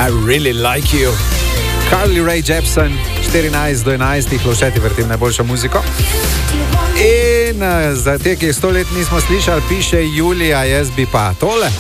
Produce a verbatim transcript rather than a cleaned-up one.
I really like you. Carly Rae Jepsen, štirinajst do enajstih, Lovšeti vrtim najboljšo muziko. In za te, ki sto let nismo slišali, piše Julija, jaz bi pa tole.